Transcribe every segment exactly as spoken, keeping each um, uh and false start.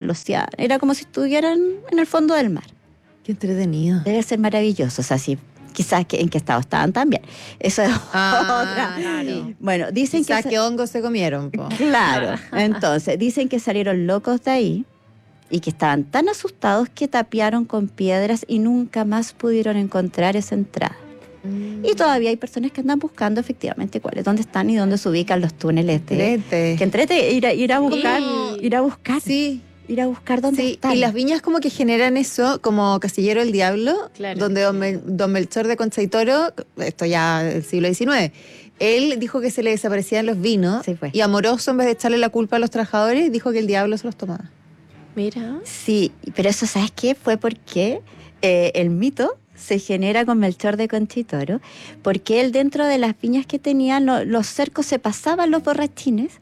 velocidad. Era como si estuvieran en el fondo del mar. Qué entretenido. Debe ser maravilloso, o sea, sí. Quizás que, en qué estado estaban también. Eso es ah, otra. Claro. Bueno, dicen Quizás que... qué hongos se comieron. Po. Claro. Entonces, dicen que salieron locos de ahí y que estaban tan asustados que tapiaron con piedras y nunca más pudieron encontrar esa entrada. Mm. Y todavía hay personas que andan buscando efectivamente cuáles, dónde están y dónde se ubican los túneles. De, entrete. Que entrete, ir a, ir a buscar. Sí. Ir a buscar. Sí. Ir a buscar dónde sí, están. Y las viñas como que generan eso, como Casillero del Diablo, claro. donde don, Mel, don Melchor de Concha y Toro, esto ya del siglo diecinueve, él dijo que se le desaparecían los vinos, sí, pues. Y amoroso, en vez de echarle la culpa a los trabajadores, dijo que el diablo se los tomaba. Mira. Sí, pero eso, ¿sabes qué? Fue porque eh, el mito se genera con Melchor de Concha y Toro, porque él dentro de las viñas que tenían, lo, los cercos se pasaban los borrachines,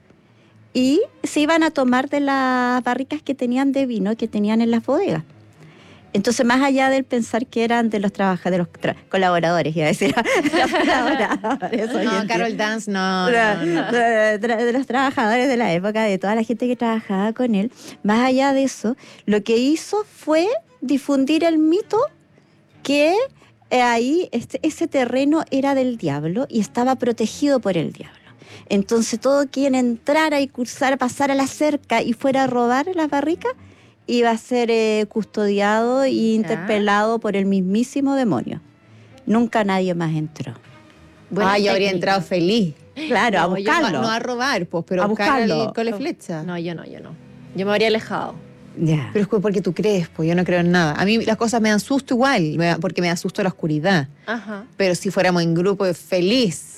y se iban a tomar de las barricas que tenían de vino que tenían en las bodegas. Entonces, más allá del pensar que eran de los trabajadores, de los tra- colaboradores, iba a decir, los colaboradores, no, Carol Dance, no, no, no. De, de, de los trabajadores de la época, de toda la gente que trabajaba con él, más allá de eso, lo que hizo fue difundir el mito que eh, ahí este, ese terreno era del diablo y estaba protegido por el diablo. Entonces todo quien entrara y cursara, pasara la cerca y fuera a robar las barricas, iba a ser eh, custodiado e interpelado por el mismísimo demonio. Nunca nadie más entró. Bueno, ah, yo habría entrado feliz. Claro, no, a buscarlo. Yo, no a robar, pues, pero a buscar buscarlo. Con la flecha. No, yo no, yo no. Yo me habría alejado. Yeah. Pero es porque tú crees, pues yo no creo en nada. A mí las cosas me dan susto igual, me da, porque me da susto la oscuridad. Ajá. Pero si fuéramos en grupo, feliz.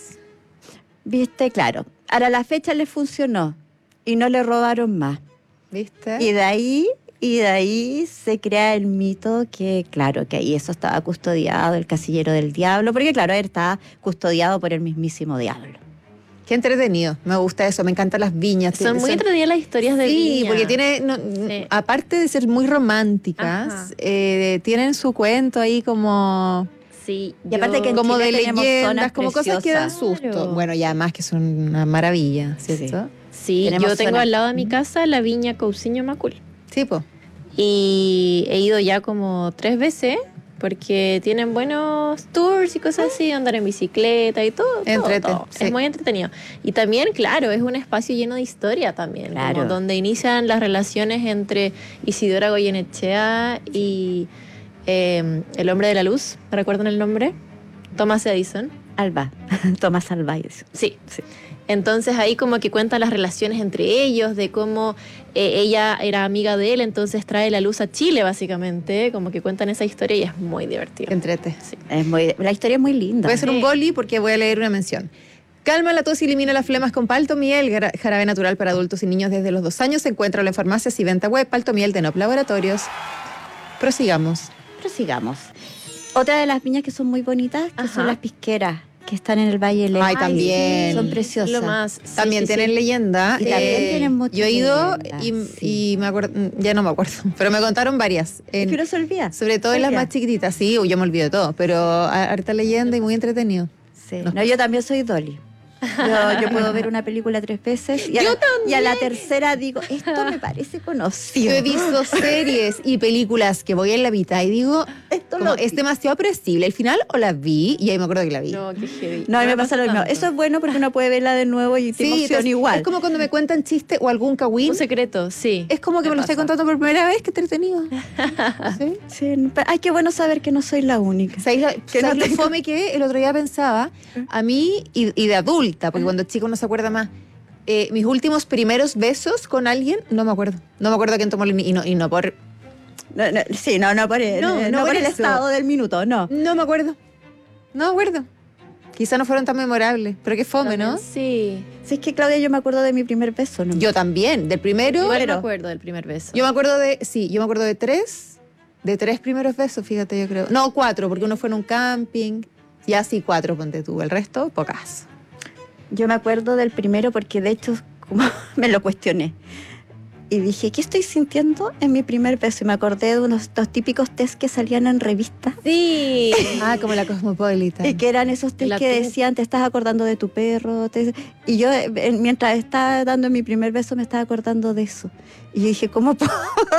Viste, claro. Ahora la fecha le funcionó y no le robaron más. ¿Viste? Y de ahí, y de ahí se crea el mito que, claro, que ahí eso estaba custodiado, el casillero del diablo, porque claro, él estaba custodiado por el mismísimo diablo. Qué entretenido, me gusta eso, me encantan las viñas. Son muy entretenidas las historias de sí, viña. Sí, porque tiene, no, sí. aparte de ser muy románticas, eh, tienen su cuento ahí como... Sí, y aparte yo, que en como Chile de leyendas, como preciosas. Cosas que dan susto. Claro. Bueno, y además que son una maravilla, ¿cierto? Sí, sí yo tengo al lado de mi casa la viña Cousiño Macul. Sí, pues. Y he ido ya como tres veces, porque tienen buenos tours y cosas así, andar en bicicleta y todo. Entrete, todo, todo. Sí. Es muy entretenido. Y también, claro, es un espacio lleno de historia también, claro. como donde inician las relaciones entre Isidora Goyenechea y eh, el hombre de la luz, ¿me recuerdan el nombre? Thomas Edison. Alba, Tomás Alba. Sí, sí. Entonces ahí como que cuentan las relaciones entre ellos, de cómo eh, ella era amiga de él, entonces trae la luz a Chile básicamente, como que cuentan esa historia y es muy divertido. Entrete. Sí. Es muy, la historia es muy linda. Voy a hacer un boli porque voy a leer una mención. Calma la tos y elimina las flemas con Paltomiel, jarabe natural para adultos y niños desde los dos años. Se encuentra en farmacias y venta web. Paltomiel de Nop Laboratorios. Prosigamos. Prosigamos. Otra de las viñas que son muy bonitas, que Ajá. son las pisqueras, que están en el Valle Lejano. Ay, también. Sí, son preciosas. Lo más. Sí, también sí, tienen sí. leyenda. Y también eh, tienen muchas Yo he ido leyendas, y, sí. y me acuerdo, ya no me acuerdo, pero me contaron varias. En, Es que no se olvida. sobre todo en las más chiquititas, sí, yo me olvido de todo, pero harta leyenda y muy entretenido. Sí. No. No, yo también soy Dolly. Yo, yo puedo ver una película tres veces y a, Yo la, y a la tercera digo, esto me parece conocido. Yo he visto series y películas que voy en la mitad y digo, Esto como, lo es demasiado predecible. Al final o la vi y ahí me acuerdo que la vi. No, qué heavy. No, a mí me me pasa lo mismo. tanto. Eso es bueno porque uno puede verla de nuevo y te Sí, emociona es, igual. es como cuando me cuentan chiste o algún cagüín. Un secreto, sí. Es como que me, me lo estoy contando por primera vez, qué entretenido. ¿Sí? Sí, ay, qué bueno saber que no soy la única. ¿Sabéis, la, Que ¿sabéis no lo tengo- fome que el otro día pensaba? A mí, y, y de adulta, porque cuando chico no se acuerda más, eh, mis últimos primeros besos con alguien, no me acuerdo. No me acuerdo quién tomó el... Y no, y no por... No, no, sí, no, no por el, No, no, no por por el eso. estado del minuto, no. No me acuerdo. No me acuerdo. Quizá no fueron tan memorables, pero qué fome, ¿no? Sí. Sí, es que Claudia, yo me acuerdo de mi primer beso, ¿no? Yo también, del primero... Igual me pero- acuerdo del primer beso. Yo me acuerdo de... Sí, yo me acuerdo de tres. De tres primeros besos, fíjate, yo creo. No, cuatro, porque uno fue en un camping. Ya sí, cuatro, ponte tú. El resto, pocas. Yo me acuerdo del primero porque de hecho como me lo cuestioné. Y dije, ¿qué estoy sintiendo en mi primer beso? Y me acordé de unos dos típicos test que salían en revistas. Sí. Ah, como la Cosmopolitan. Y que eran esos test La que tu- decían, te estás acordando de tu perro. Te- Y yo, eh, mientras estaba dando mi primer beso, me estaba acordando de eso. Y yo dije, ¿cómo puedo